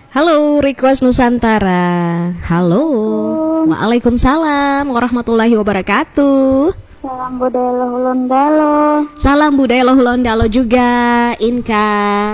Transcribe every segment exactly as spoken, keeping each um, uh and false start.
Halo, Request Nusantara. Halo. Waalaikumsalam warahmatullahi wabarakatuh. Salam budaya Lohulondalo. Salam budaya Lohulondalo juga, Inka.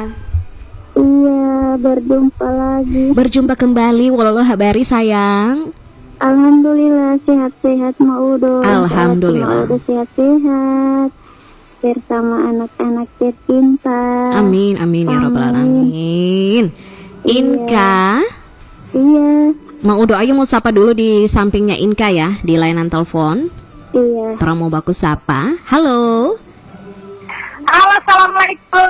Iya, berjumpa lagi. Berjumpa kembali, walau habari sayang. Alhamdulillah sehat-sehat Maudo. Alhamdulillah. Maudo sehat-sehat bersama anak-anak tercinta. Amin, amin ya rabbal alamin. Inka. Iya. Mau doa ayo mau sapa dulu di sampingnya Inka ya, di layanan telepon. Iya. Terang mau baku sapa. Halo. Halo, assalamualaikum.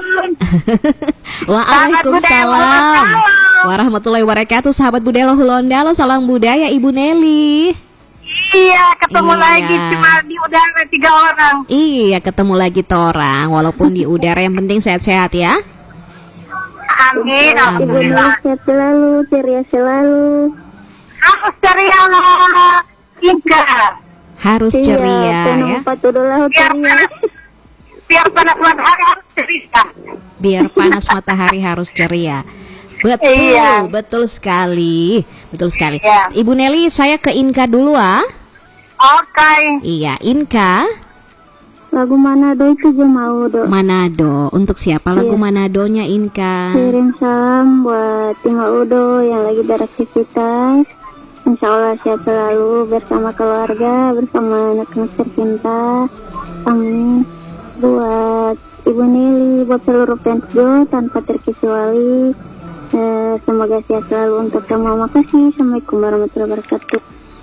Waalaikumsalam warahmatullahi wabarakatuh. Sahabat budaya Lohulondalo, salam budaya Ibu Nelly. Iya, ketemu Iya. lagi cuma di udara tiga orang. Iya, ketemu lagi torang, walaupun di udara, yang penting sehat-sehat ya. Amin, Ibu alhamdulillah. sehat selalu, ceria selalu. Harus ceria, Inka. Harus ceria ya. Patudullah Biar ceria. panas, biar panas matahari harus ceria. Biar panas matahari harus ceria. Betul, Iya. betul sekali, betul sekali. Iya. Ibu Nelly, saya ke Inka dulu ah. Oke. Iya, Inka. Lagu Manado itu aja Maudo. Manado. Untuk siapa lagu Iya. Manadonya, Inka? Kirim salam buat tim Maudo yang lagi beraktivitas. Insya Allah sehat selalu bersama keluarga, bersama anak-anak tercinta. Amin. Buat Ibu Nelly, buat seluruh fans Jo tanpa terkecuali. Eh, semoga sehat selalu untuk semua. Makasih. Assalamualaikum warahmatullahi wabarakatuh.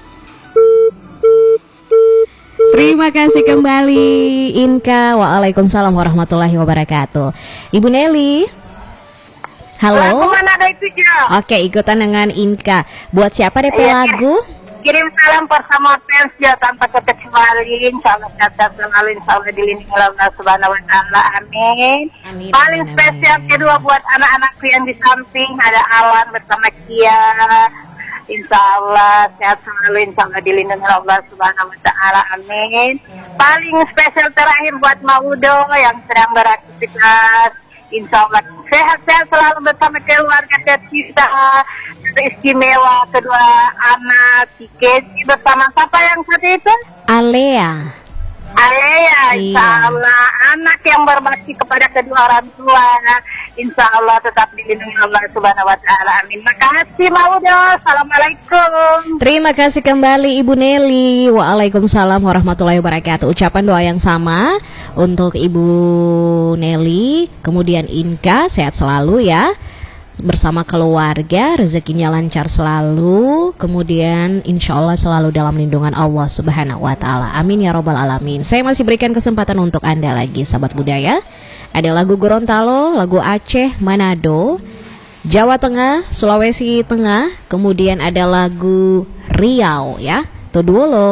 Terima kasih kembali Inka. Waalaikumsalam warahmatullahi wabarakatuh. Ibu Nelly. Lagu Halo. mana ada itu, Jo? Oke, ikutan dengan Inka. Buat siapa D P Iya, lagu? Kirim salam bersama fans Jo tanpa terkecuali. Insya Allah sehat selalu, insya Allah dilindungi oleh Allah Subhanahu Wa Taala. Amin. Amin, Paling amin, spesial amin. kedua buat anak-anakku yang di samping, ada Alan bersama Kia. Insya Allah sehat selalu, insya Allah dilindungi oleh Allah Subhanahu Wa Taala. Amin. Paling spesial terakhir buat Maudo yang sedang beraktivitas. Insya Allah sehat-sehat selalu bersama keluarga tercinta, istimewa kedua anak, Kiki bersama siapa yang satu itu? Alea. Alea, insya Iya. Allah anak yang berbakti kepada kedua orang tua, insya Allah tetap dilindungi Allah Subhanahu Wa Taala. Amin. Makasih Maudo. Assalamualaikum. Terima kasih kembali Ibu Nelly. Waalaikumsalam warahmatullahi wabarakatuh. Ucapan doa yang sama untuk Ibu Nelly. Kemudian Inka, sehat selalu ya, bersama keluarga, rezekinya lancar selalu, kemudian insya Allah selalu dalam lindungan Allah Subhanahu Wa Taala. Amin ya robbal alamin. Saya masih berikan kesempatan untuk Anda lagi, sahabat budaya. Ada lagu Gorontalo, lagu Aceh, Manado, Jawa Tengah, Sulawesi Tengah, kemudian ada lagu Riau ya. Tuh dulu.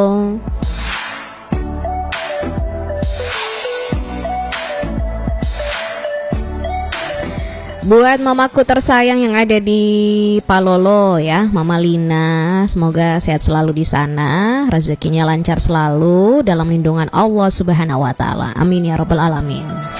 Buat mamaku tersayang yang ada di Palolo ya, Mama Lina, semoga sehat selalu di sana, rezekinya lancar selalu dalam lindungan Allah Subhanahu Wa Taala. Amin ya robbal alamin.